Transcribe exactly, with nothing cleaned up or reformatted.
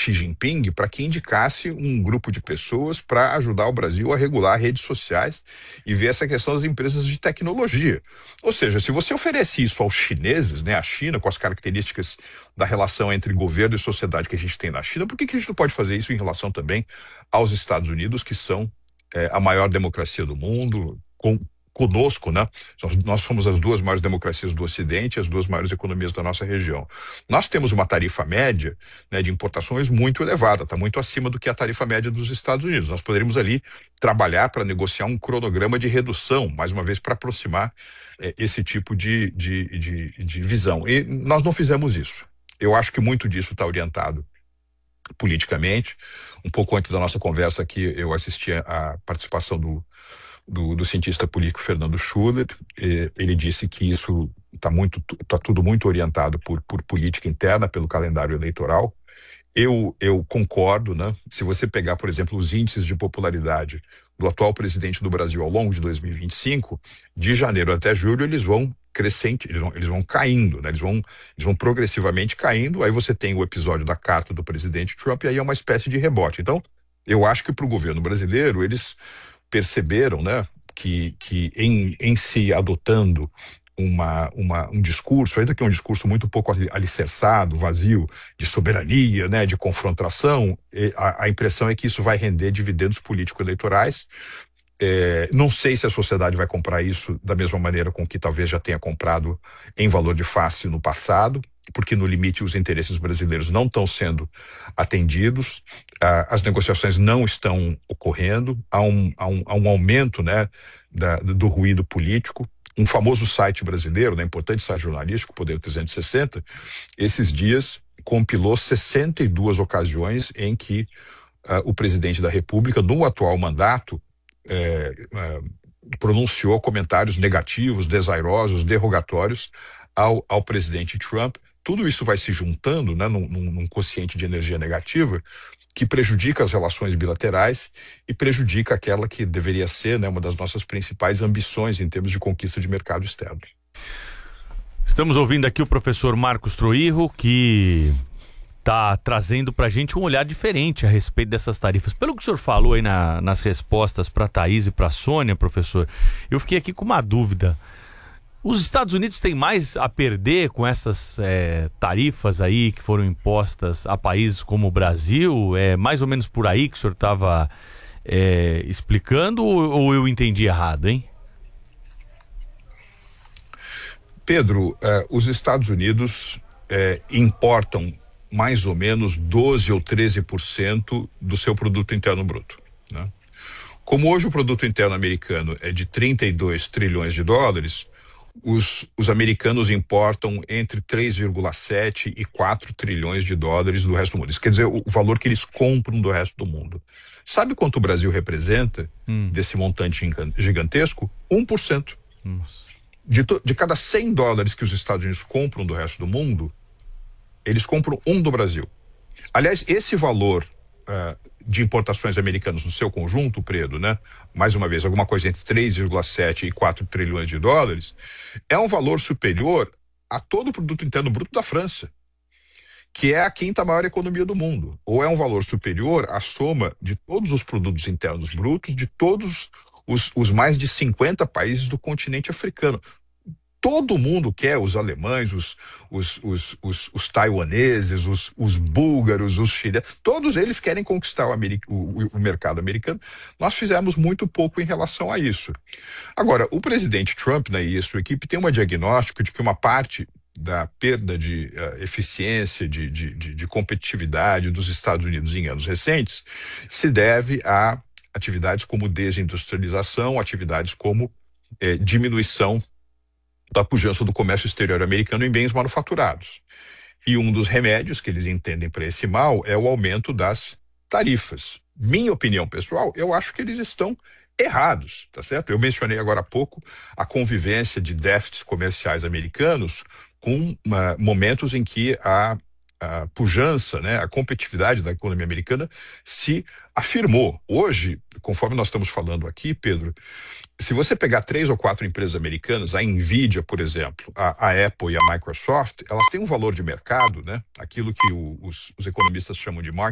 Xi Jinping para que indicasse um grupo de pessoas para ajudar o Brasil a regular redes sociais e ver essa questão das empresas de tecnologia. Ou seja, se você oferece isso aos chineses, né, a China, com as características da relação entre governo e sociedade que a gente tem na China, por que que a gente não pode fazer isso em relação também aos Estados Unidos, que são é, a maior democracia do mundo, com conosco, né? Nós somos as duas maiores democracias do Ocidente, as duas maiores economias da nossa região. Nós temos uma tarifa média, né, de importações muito elevada, está muito acima do que a tarifa média dos Estados Unidos. Nós poderíamos ali trabalhar para negociar um cronograma de redução, mais uma vez para aproximar é, esse tipo de, de, de, de visão. E nós não fizemos isso. Eu acho que muito disso está orientado politicamente. Um pouco antes da nossa conversa aqui, eu assisti a participação do Do, do cientista político Fernando Schuller. Ele disse que isso está muito, tá tudo muito orientado por, por política interna, pelo calendário eleitoral. Eu, eu concordo, né? Se você pegar, por exemplo, os índices de popularidade do atual presidente do Brasil ao longo de dois mil e vinte e cinco, de janeiro até julho, eles vão crescente, eles vão, eles vão caindo, né? Eles vão, eles vão progressivamente caindo. Aí você tem o episódio da carta do presidente Trump, e aí é uma espécie de rebote. Então, eu acho que para o governo brasileiro, eles perceberam, né, que, que em, em se adotando uma, uma, um discurso, ainda que é um discurso muito pouco alicerçado, vazio, de soberania, né, de confrontação, a, a impressão é que isso vai render dividendos político-eleitorais. É, não sei se a sociedade vai comprar isso da mesma maneira com que talvez já tenha comprado em valor de face no passado, porque no limite os interesses brasileiros não estão sendo atendidos, ah, as negociações não estão ocorrendo, há um, há um, há um aumento, né, da, do ruído político. Um famoso site brasileiro, né, importante site jornalístico, Poder trezentos e sessenta, esses dias compilou sessenta e duas ocasiões em que ah, o presidente da República, no atual mandato, É, é, pronunciou comentários negativos, desairosos, derrogatórios ao, ao presidente Trump. Tudo isso vai se juntando, né, num, num quociente de energia negativa que prejudica as relações bilaterais e prejudica aquela que deveria ser, né, uma das nossas principais ambições em termos de conquista de mercado externo. Estamos ouvindo aqui o professor Marcos Troirro, que está trazendo para a gente um olhar diferente a respeito dessas tarifas. Pelo que o senhor falou aí na, nas respostas para a Thaís e para a Sônia, professor, eu fiquei aqui com uma dúvida. Os Estados Unidos têm mais a perder com essas é, tarifas aí que foram impostas a países como o Brasil? É mais ou menos por aí que o senhor estava é, explicando, ou, ou eu entendi errado, hein? Pedro, uh, os Estados Unidos uh, importam mais ou menos doze ou treze por cento do seu produto interno bruto, né? Como hoje o produto interno americano é de trinta e dois trilhões de dólares, os, os americanos importam entre três vírgula sete e quatro trilhões de dólares do resto do mundo. Isso quer dizer o, o valor que eles compram do resto do mundo. Sabe quanto o Brasil representa hum. desse montante gigantesco? um por cento. Nossa. De, to, de cada cem dólares que os Estados Unidos compram do resto do mundo, eles compram um do Brasil. Aliás, esse valor uh, de importações americanas no seu conjunto, Predo, né? Mais uma vez, alguma coisa entre três vírgula sete e quatro trilhões de dólares, é um valor superior a todo o produto interno bruto da França, que é a quinta maior economia do mundo. Ou é um valor superior à soma de todos os produtos internos brutos de todos os, os mais de cinquenta países do continente africano. Todo mundo quer, os alemães, os, os, os, os, os taiwaneses, os, os búlgaros, os chilenos, todos eles querem conquistar o, americ, o, o mercado americano. Nós fizemos muito pouco em relação a isso. Agora, o presidente Trump, né, e a sua equipe tem um diagnóstico de que uma parte da perda de uh, eficiência, de, de, de, de competitividade dos Estados Unidos em anos recentes se deve a atividades como desindustrialização, atividades como eh, diminuição da pujança do comércio exterior americano em bens manufaturados. E um dos remédios que eles entendem para esse mal é o aumento das tarifas. Minha opinião pessoal, eu acho que eles estão errados, tá certo? Eu mencionei agora há pouco a convivência de déficits comerciais americanos com uh, momentos em que a a pujança, né, a competitividade da economia americana se afirmou. Hoje, conforme nós estamos falando aqui, Pedro, se você pegar três ou quatro empresas americanas, a Nvidia, por exemplo, a, a Apple e a Microsoft, elas têm um valor de mercado, né, aquilo que o, os, os economistas chamam de market